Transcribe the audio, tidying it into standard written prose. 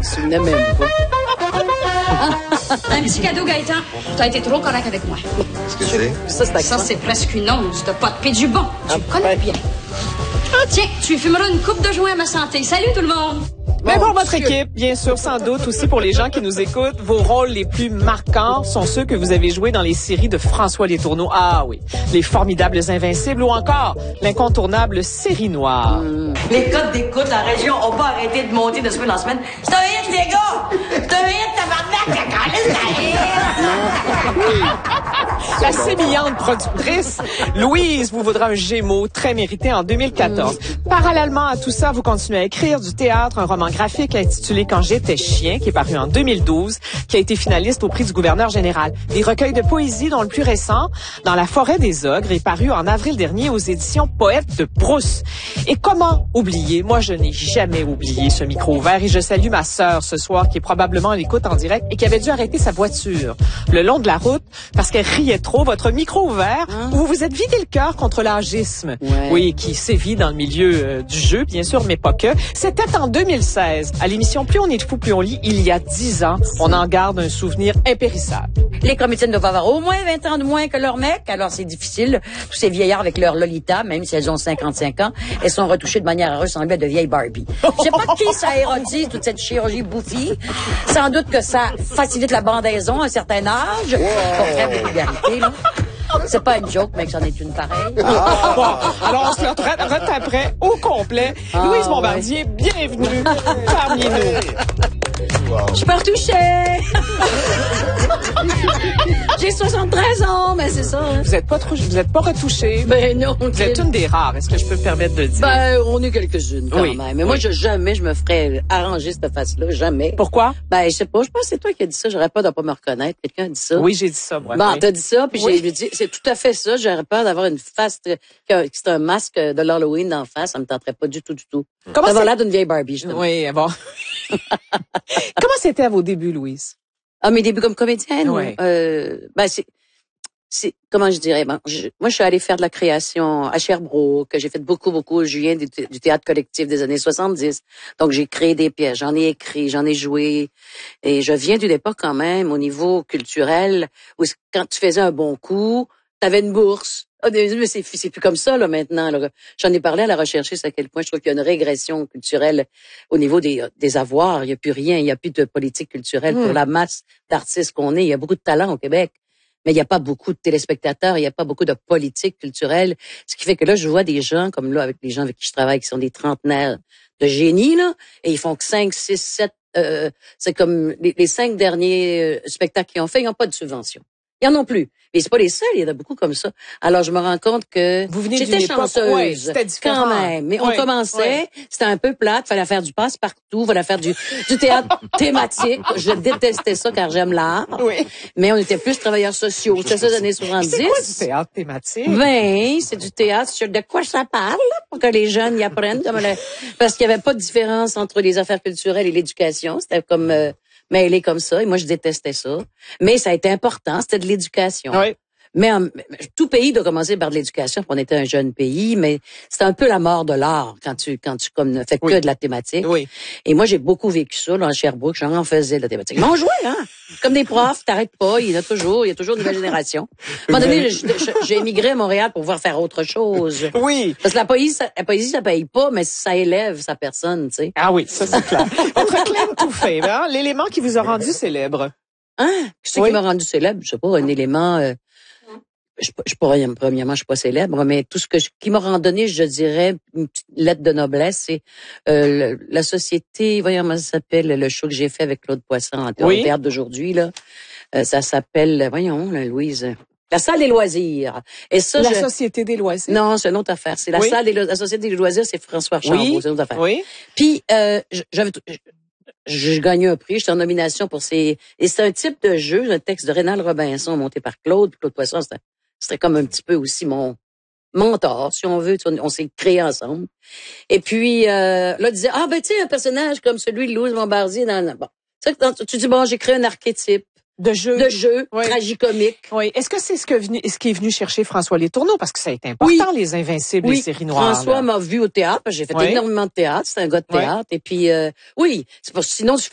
souvenais même pas. Un petit cadeau, Gaëtan. T'as été trop correct avec moi. Qu'est-ce que c'est? Ça, c'est presque une once de pot de du bon. Tu me connais bien. Tiens, tu fumeras une coupe de joint à ma santé. Salut tout le monde! Mais pour votre équipe, bien sûr, sans doute aussi pour les gens qui nous écoutent, vos rôles les plus marquants sont ceux que vous avez joués dans les séries de François Letourneau. Ah oui, les formidables Invincibles ou encore l'incontournable Série Noire. Les codes d'écoute en région ont pas arrêté de monter de semaine en semaine. C'est un hit, les gars! C'est un hit, tabarnak! La calisse, La sémillante productrice, Louise vous vaudra un Gémeaux très mérité en 2014. Parallèlement à tout ça, vous continuez à écrire du théâtre, un roman graphique intitulé Quand j'étais chien, qui est paru en 2012, qui a été finaliste au prix du gouverneur général. Des recueils de poésie, dont le plus récent, Dans la forêt des ogres, est paru en avril dernier aux éditions Poète de Brousse. Et comment oublier? Moi, je n'ai jamais oublié ce micro ouvert et je salue ma sœur ce soir qui est probablement à l'écoute en direct et qui avait dû arrêter sa voiture le long de la route parce qu'elle riait trop. Votre micro ouvert où vous vous êtes vidé le cœur contre l'âgisme. Ouais. Oui, qui sévit dans le milieu du jeu, bien sûr, mais pas que. C'était en 2016, à l'émission Plus on est fou, plus on lit, il y a 10 ans. On en garde un souvenir impérissable. Les comédiennes doivent avoir au moins 20 ans de moins que leur mec, alors c'est difficile. Tous ces vieillards avec leur Lolita, même si elles ont 55 ans, elles sont retouchées de manière à ressembler à de vieilles Barbie. Je sais pas qui ça érotise, toute cette chirurgie bouffie. Sans doute que ça facilite la bandaison à un certain âge. Pour faire de vulgarité, là. C'est pas une joke, mais que c'en est une pareille. Bon, alors on se le retaperait au complet. Louise Bombardier, bienvenue parmi nous. Wow. Je peux retoucher. J'ai 73 ans, mais c'est ça. Hein. Vous êtes pas retouchée. Ben non. Vous êtes une des rares. Est-ce que je peux me permettre de le dire? Ben, on est quelques-unes quand Oui. même. Mais moi, jamais je me ferais arranger cette face-là. Jamais. Pourquoi? Ben, je sais pas. Je pense que c'est toi qui as dit ça. J'aurais peur de pas me reconnaître. Quelqu'un a dit ça. Oui, j'ai dit ça, moi. Bon, Oui. t'as dit ça, puis Oui. j'ai dit, c'est tout à fait ça. J'aurais peur d'avoir une face, que c'est un masque de l'Halloween d'en face. Ça me tenterait pas du tout. Comment Ça va c'est- l'air d'une vieille Barbie, justement. Oui, bon. Comment c'était à vos débuts, Louise? Ah, mes débuts comme comédienne? Ouais. Ben, c'est, comment je dirais, moi, je suis allée faire de la création à Sherbrooke, j'ai fait beaucoup, je viens du théâtre collectif des années 70. Donc, j'ai créé des pièces, j'en ai écrit, j'en ai joué. Et je viens d'une époque quand même, au niveau culturel, où quand tu faisais un bon coup, t'avais une bourse. Ah, mais c'est plus comme ça, là, maintenant, là. J'en ai parlé à la recherchiste à quel point je trouve qu'il y a une régression culturelle au niveau des avoirs. Il n'y a plus rien. Il n'y a plus de politique culturelle pour la masse d'artistes qu'on est. Il y a beaucoup de talent au Québec. Mais il n'y a pas beaucoup de téléspectateurs, il n'y a pas beaucoup de politique culturelle. Ce qui fait que là, je vois des gens, comme là, avec les gens avec qui je travaille, qui sont des trentenaires de génie, là, et ils font que 5, 6, 7, c'est comme les 5 derniers spectacles qu'ils ont fait, ils n'ont pas de subvention. Ils en ont plus. Mais c'est pas les seuls, il y en a beaucoup comme ça. Alors, je me rends compte que Vous venez j'étais d'une époque, chanceuse. ouais, c'était différent. Quand même. Mais on Ouais, commençait, ouais. c'était un peu plate, fallait faire du passe-partout, fallait faire du théâtre thématique. Je détestais ça car j'aime l'art. Oui. Mais on était plus travailleurs sociaux. C'était ça, les années 70. C'est quoi du théâtre thématique? Ben, c'est du théâtre sur de quoi ça parle, pour que les jeunes y apprennent. Parce qu'il y avait pas de différence entre les affaires culturelles et l'éducation. C'était comme mêlé comme ça. Et moi, je détestais ça. Mais ça a été important. C'était de l'éducation. Oui. Mais tout pays doit commencer par de l'éducation. On était un jeune pays, mais c'est un peu la mort de l'art quand tu comme ne fais que de la thématique. Oui. Et moi, j'ai beaucoup vécu ça là, à Sherbrooke. J'en faisais de la thématique. Mais on jouait, hein. Comme des profs, t'arrêtes pas. Il y a toujours une nouvelle génération. À un moment donné, j'ai émigré à Montréal pour pouvoir faire autre chose. Oui. Parce que la poésie, ça paye pas, mais ça élève sa personne, tu sais. Ah oui, ça c'est clair. Votre claim to fame, hein? L'élément qui vous a rendu célèbre. Hein? Qu'est-ce Oui. qui m'a rendu célèbre? Je sais pas, un élément, premièrement, je suis pas célèbre, mais tout ce qui m'a donné, je dirais, une petite lettre de noblesse, c'est la société, voyons comment ça s'appelle, le show que j'ai fait avec Claude Poisson au théâtre d'aujourd'hui, là. Ça s'appelle, voyons, là, Louise, la salle des loisirs. Et ça, La Société des loisirs. Non, c'est une autre affaire. C'est la salle la Société des loisirs, c'est François Archambault, c'est une autre affaire. Oui. Puis, j'ai gagné un prix, j'étais en nomination pour et c'est un type de jeu, un texte de Rénal Robinson monté par Claude Poisson, c'était comme un petit peu aussi mon mentor, si on veut, on s'est créé ensemble. Et puis, là, il disait, ben, tu sais, un personnage comme celui de Louise Bombardier bon. Tu dis, bon, j'ai créé un archétype. De jeu. Oui. Tragicomique. Oui. Est-ce que c'est ce qui est venu chercher François Letourneau? Parce que ça a été important, les Invincibles, les séries noires. François m'a vu au théâtre, j'ai fait énormément de théâtre, c'est un gars de théâtre. Et puis, sinon,